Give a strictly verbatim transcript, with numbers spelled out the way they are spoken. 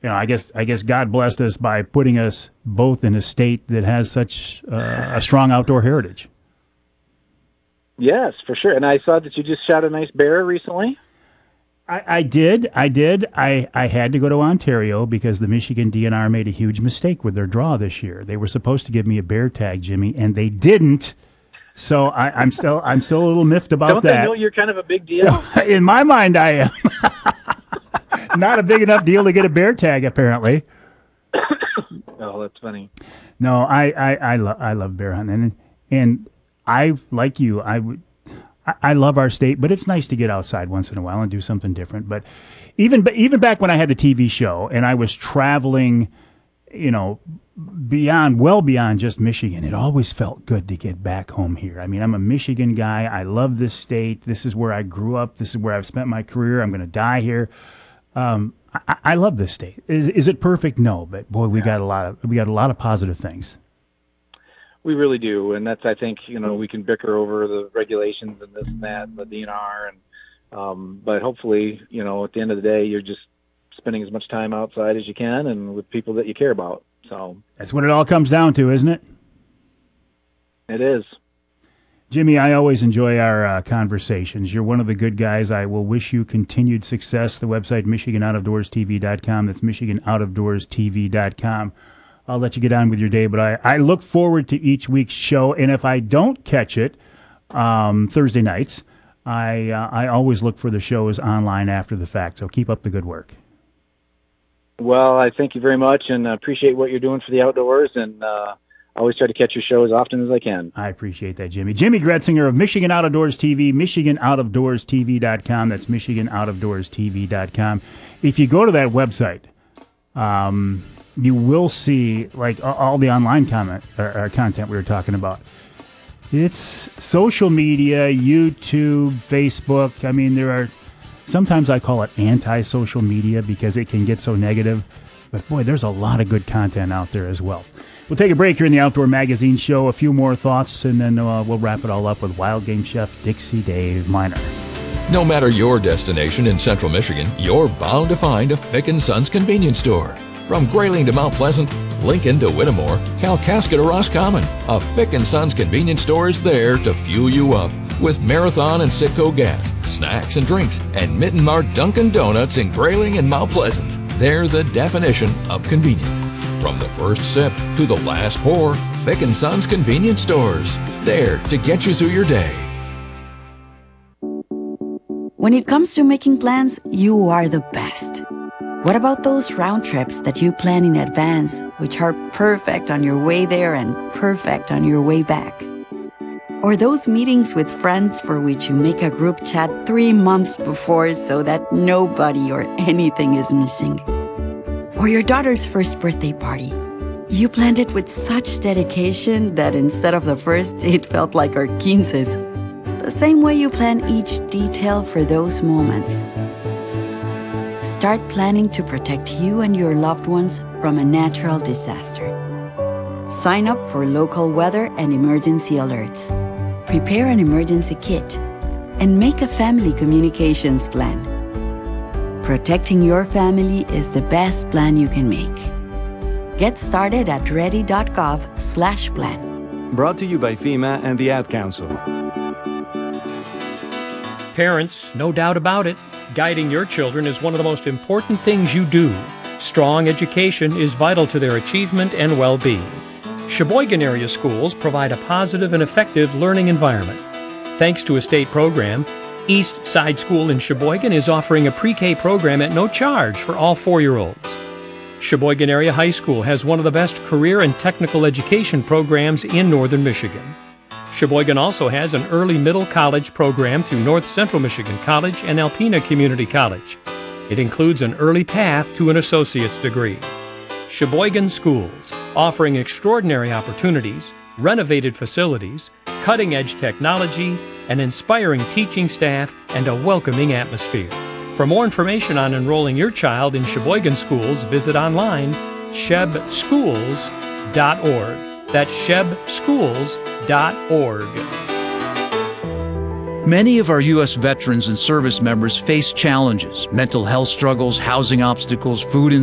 you know, I guess I guess God blessed us by putting us both in a state that has such uh, a strong outdoor heritage. Yes, for sure. And I saw that you just shot a nice bear recently. I, I did. I did. I, I had to go to Ontario because the Michigan D N R made a huge mistake with their draw this year. They were supposed to give me a bear tag, Jimmy, and they didn't. So I, I'm still I'm still a little miffed about Don't that. Don't they know you're kind of a big deal? In my mind, I am. Not a big enough deal to get a bear tag, apparently. Oh, that's funny. No, I I I, lo- I love bear hunting, and, and I like you. I would. I love our state, but it's nice to get outside once in a while and do something different. But even even back when I had the T V show and I was traveling, you know, beyond, well beyond just Michigan, it always felt good to get back home here. I mean, I'm a Michigan guy. I love this state. This is where I grew up. This is where I've spent my career. I'm going to die here. Um, I, I love this state. Is, is it perfect? No, but boy, we got a lot of we got a lot of positive things. We really do, and that's, I think, you know, we can bicker over the regulations and this and that, and the D N R, and um, but hopefully, you know, at the end of the day, you're just spending as much time outside as you can and with people that you care about. So that's what it all comes down to, isn't it? It is. Jimmy, I always enjoy our uh, conversations. You're one of the good guys. I will wish you continued success. The website, Michigan Out of Doors T V dot com. That's Michigan Out of Doors T V dot com. I'll let you get on with your day, but I, I look forward to each week's show. And if I don't catch it um, Thursday nights, I uh, I always look for the shows online after the fact. So keep up the good work. Well, I thank you very much and appreciate what you're doing for the outdoors. And uh, I always try to catch your show as often as I can. I appreciate that, Jimmy. Jimmy Gretzinger of Michigan Out of Doors T V, Michigan Out of Doors T V dot com. That's Michigan Out of Doors T V dot com. If you go to that website, um, you will see like all the online comment or, or content we were talking about. It's social media, YouTube, Facebook. I mean, there are sometimes I call it anti-social media because it can get so negative. But boy, there's a lot of good content out there as well. We'll take a break here in the Outdoor Magazine Show. A few more thoughts, and then uh, we'll wrap it all up with Wild Game Chef Dixie Dave Miner. No matter your destination in Central Michigan, you're bound to find a Fick and Sons convenience store. From Grayling to Mount Pleasant, Lincoln to Whittemore, Kalkaska to Roscommon, a Fick and Sons convenience store is there to fuel you up with Marathon and Citgo gas, snacks and drinks, and Mitten Mart Dunkin' Donuts in Grayling and Mount Pleasant. They're the definition of convenient. From the first sip to the last pour, Fick and Sons convenience stores. There to get you through your day. When it comes to making plans, you are the best. What about those round trips that you plan in advance, which are perfect on your way there and perfect on your way back? Or those meetings with friends for which you make a group chat three months before so that nobody or anything is missing? Or your daughter's first birthday party. You planned it with such dedication that instead of the first, it felt like our quinces. The same way you plan each detail for those moments. Start planning to protect you and your loved ones from a natural disaster. Sign up for local weather and emergency alerts. Prepare an emergency kit. And make a family communications plan. Protecting your family is the best plan you can make. Get started at ready.gov slash plan. Brought to you by FEMA and the Ad Council. Parents, no doubt about it, guiding your children is one of the most important things you do. Strong education is vital to their achievement and well-being. Sheboygan area schools provide a positive and effective learning environment. Thanks to a state program, East Side School in Sheboygan is offering a pre-K program at no charge for all four-year-olds. Sheboygan Area High School has one of the best career and technical education programs in northern Michigan. Sheboygan also has an early middle college program through North Central Michigan College and Alpena Community College. It includes an early path to an associate's degree. Sheboygan Schools, offering extraordinary opportunities, renovated facilities, cutting-edge technology, an inspiring teaching staff, and a welcoming atmosphere. For more information on enrolling your child in Sheboygan Schools, visit online sheb schools dot org. That's sheb schools dot org. Many of our U S veterans and service members face challenges, mental health struggles, housing obstacles, food